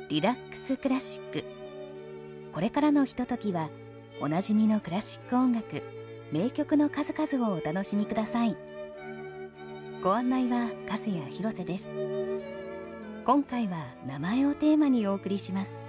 リラックスクラシック。これからのひとときはおなじみのクラシック音楽、名曲の数々をお楽しみください。ご案内は粕谷広瀬です。今回は名前をテーマにお送りします。